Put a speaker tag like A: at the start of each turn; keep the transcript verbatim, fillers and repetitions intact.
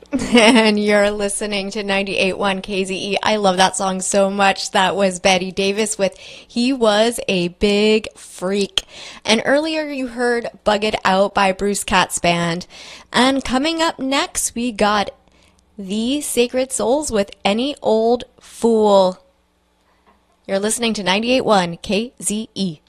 A: And you're listening to ninety-eight point one K Z E. I love that song so much. That was Betty Davis with He Was a Big Freak. And earlier you heard Bug It Out by Bruce Katz Band. And coming up next, we got The Sacred Souls with Any Old Fool. You're listening to ninety-eight point one K Z E.